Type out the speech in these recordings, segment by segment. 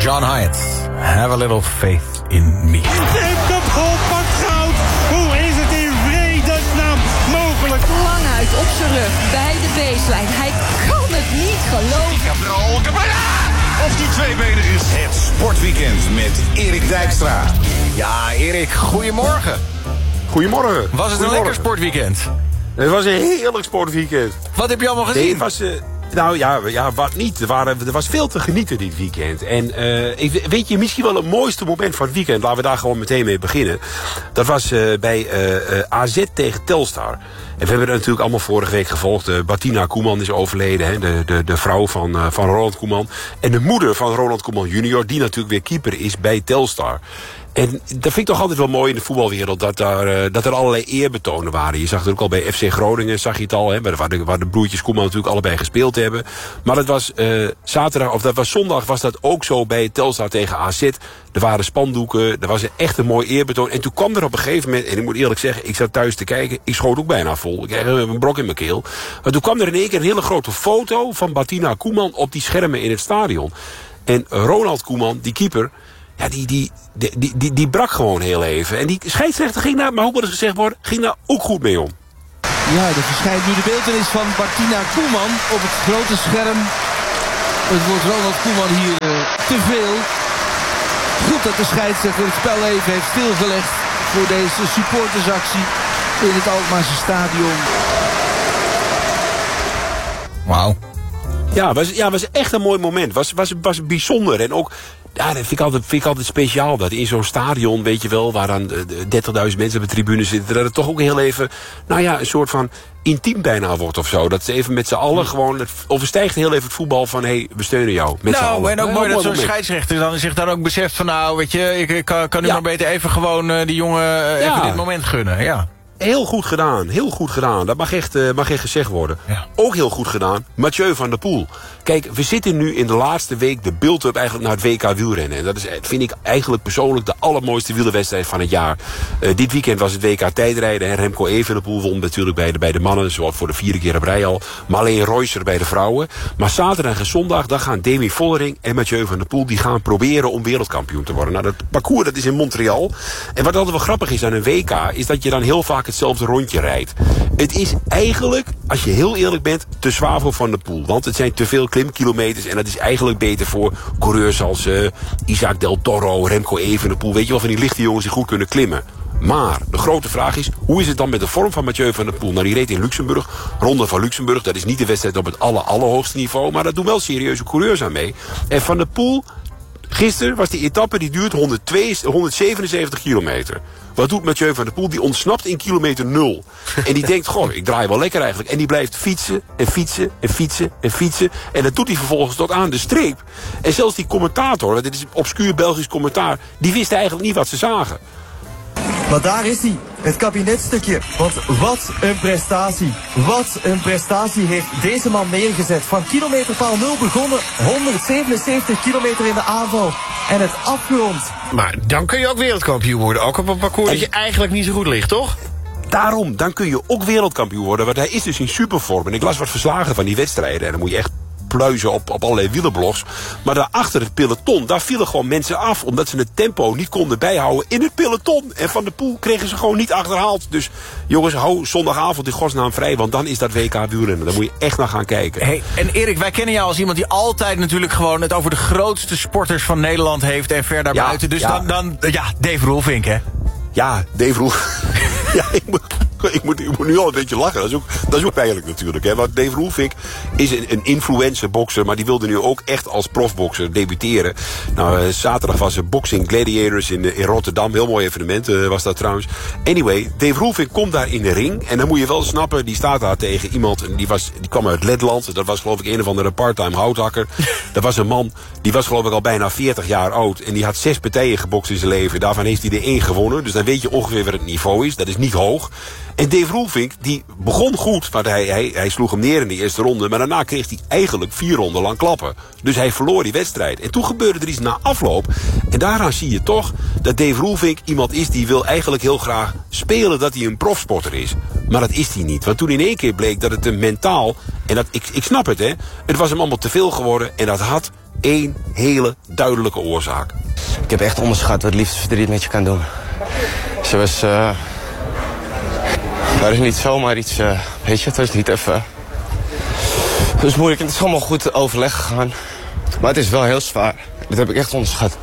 John Hyatt. Have a little faith in me. De Bol pakt goud. Hoe is het in vredesnaam mogelijk? Lang uit op zijn rug bij de baseline. Hij kan het niet geloven. Of die tweebenig is. Het sportweekend met Erik Dijkstra. Ja, Erik, goedemorgen. Goedemorgen. Was het een lekker sportweekend? Het was een heerlijk sportweekend. Wat heb je allemaal gezien? Nee, het was... Nou ja, wat niet. Er was veel te genieten dit weekend. En weet je, misschien wel het mooiste moment van het weekend. Laten we daar gewoon meteen mee beginnen. Dat was bij AZ tegen Telstar. En we hebben het natuurlijk allemaal vorige week gevolgd. Bettina Koeman is overleden. Hè, de vrouw van Ronald Koeman. En de moeder van Ronald Koeman junior. Die natuurlijk weer keeper is bij Telstar. En dat vind ik toch altijd wel mooi in de voetbalwereld. Dat er allerlei eerbetonen waren. Je zag het ook al bij FC Groningen, zag je het al. Hè, waar de broertjes Koeman natuurlijk allebei gespeeld hebben. Maar dat was zondag was dat ook zo bij Telstar tegen AZ. Er waren spandoeken, er was echt een mooi eerbetoon. En toen kwam er op een gegeven moment, en ik moet eerlijk zeggen, ik zat thuis te kijken, ik schoot ook bijna vol. Ik kreeg een brok in mijn keel. Maar toen kwam er in één keer een hele grote foto van Bettina Koeman op die schermen in het stadion. En Ronald Koeman, die keeper, ja, die brak gewoon heel even. En die scheidsrechter ging daar, maar hoe moet het gezegd worden, ging daar ook goed mee om. Ja, er verschijnt nu de beeltenis van Bettina Koeman op het grote scherm. Het wordt Ronald Koeman hier te veel. Goed dat de scheidsrechter het spel even heeft stilgelegd voor deze supportersactie in het Alkmaarse stadion. Wauw. Ja, was echt een mooi moment. Was bijzonder. En ook, ja, dat vind ik altijd speciaal. Dat in zo'n stadion, weet je wel, waar dan 30.000 mensen op de tribune zitten, dat het toch ook heel even, nou ja, een soort van intiem bijna wordt of zo. Dat ze even met z'n allen gewoon, het overstijgt heel even het voetbal van, hé, we steunen jou. Met z'n allen. En ook mooi dat zo'n scheidsrechter dan zich dan ook beseft van, nou, weet je, ik kan nu maar beter even gewoon die jongen even dit moment gunnen. Ja. Heel goed gedaan. Dat mag echt gezegd worden. Ja. Ook heel goed gedaan, Mathieu van der Poel. Kijk, we zitten nu in de laatste week de build-up eigenlijk naar het WK wielrennen. En dat is, vind ik eigenlijk persoonlijk de allermooiste wielerwedstrijd van het jaar. Dit weekend was het WK tijdrijden. Hè. Remco Evenepoel won natuurlijk bij de mannen, zoals voor de 4e keer op rij al. Marleen Reusser bij de vrouwen. Maar zaterdag en zondag, dan gaan Demi Vollering en Mathieu van der Poel, die gaan proberen om wereldkampioen te worden. Nou, dat parcours, dat is in Montreal. En wat altijd wel grappig is aan een WK, is dat je dan heel vaak hetzelfde rondje rijdt. Het is eigenlijk, als je heel eerlijk bent, te zwaar voor Van der Poel. Want het zijn te veel klimkilometers en dat is eigenlijk beter voor coureurs als Isaac Del Toro, Remco Evenepoel. Weet je wel, van die lichte jongens die goed kunnen klimmen. Maar de grote vraag is, hoe is het dan met de vorm van Mathieu van der Poel? Nou, die reed in Luxemburg, Ronde van Luxemburg. Dat is niet de wedstrijd op het allerhoogste niveau, maar dat doen wel serieuze coureurs aan mee. En Van der Poel, gisteren was die etappe, die duurt 177 kilometer. Wat doet Mathieu van der Poel? Die ontsnapt in kilometer 0. En die denkt, goh, ik draai wel lekker eigenlijk. En die blijft fietsen en fietsen en fietsen en fietsen. En dat doet hij vervolgens tot aan de streep. En zelfs die commentator, dit is een obscuur Belgisch commentaar, die wist eigenlijk niet wat ze zagen. Maar daar is hij, het kabinetstukje. Want wat een prestatie. Wat een prestatie heeft deze man neergezet. Van kilometerpaal 0 begonnen, 177 kilometer in de aanval. En het afgerond. Maar dan kun je ook wereldkampioen worden. Ook op een parcours dat je eigenlijk niet zo goed ligt, toch? Daarom, dan kun je ook wereldkampioen worden. Want hij is dus in supervorm. En ik las wat verslagen van die wedstrijden. En dan moet je echt pluizen op allerlei wielerblogs. Maar daarachter het peloton, daar vielen gewoon mensen af. Omdat ze het tempo niet konden bijhouden in het peloton. En Van der Poel kregen ze gewoon niet achterhaald. Dus jongens, hou zondagavond in godsnaam vrij. Want dan is dat WK wielrennen. Daar moet je echt naar gaan kijken. Hey, en Erik, wij kennen jou als iemand die altijd natuurlijk gewoon het over de grootste sporters van Nederland heeft. En ver daarbuiten. Dus dan Dave Roelvink, hè? Ja, Dave Roelvink. Ja, ik moet nu al een beetje lachen. Dat is ook pijnlijk natuurlijk. Hè? Want Dave Roelvink is een influencer-bokser. Maar die wilde nu ook echt als profbokser debuteren. Nou, zaterdag was er Boxing Gladiators in Rotterdam. Heel mooi evenement was dat trouwens. Anyway, Dave Roelvink komt daar in de ring. En dan moet je wel snappen, die staat daar tegen iemand. En die kwam uit Letland. Dat was geloof ik een of andere part-time houthakker. Dat was een man, die was geloof ik al bijna 40 jaar oud. En die had 6 partijen gebokst in zijn leven. Daarvan heeft hij er 1 gewonnen. Dus dan weet je ongeveer wat het niveau is. Dat is niet hoog. En Dave Roelvink, die begon goed, want hij sloeg hem neer in de eerste ronde. Maar daarna kreeg hij eigenlijk 4 ronden lang klappen. Dus hij verloor die wedstrijd. En toen gebeurde er iets na afloop. En daaraan zie je toch dat Dave Roelvink iemand is die wil eigenlijk heel graag spelen dat hij een profsporter is. Maar dat is hij niet. Want toen in één keer bleek dat het hem mentaal, en dat, ik snap het hè, het was hem allemaal te veel geworden. En dat had één hele duidelijke oorzaak. Ik heb echt onderschat wat liefdesverdriet met je kan doen. Ze was... Maar het is niet zomaar iets... weet je, het was niet even... Het is moeilijk en het is allemaal goed overleg gegaan. Maar het is wel heel zwaar. Dat heb ik echt onderschat.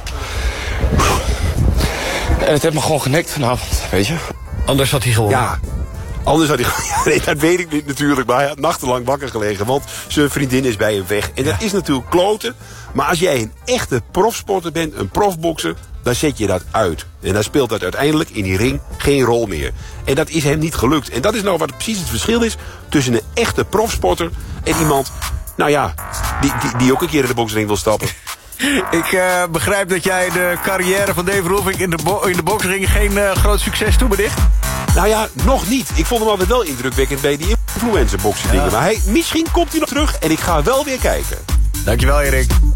En het heeft me gewoon genekt vanavond, weet je. Anders had hij gewonnen. Ja, anders had hij... Ja, nee, dat weet ik niet natuurlijk, maar hij had nachtenlang wakker gelegen. Want zijn vriendin is bij hem weg. En dat is natuurlijk kloten. Maar als jij een echte profsporter bent, een profbokser... dan zet je dat uit. En dan speelt dat uiteindelijk in die ring geen rol meer. En dat is hem niet gelukt. En dat is nou wat precies het verschil is... tussen een echte profsporter en iemand... nou ja, die ook een keer in de boksring wil stappen. Ik begrijp dat jij de carrière van Dave Rolfink in de boksring geen groot succes toebedicht. Nou ja, nog niet. Ik vond hem altijd wel indrukwekkend bij die influencer boksen dingen. Maar misschien komt hij nog terug en ik ga wel weer kijken. Dankjewel, Erik.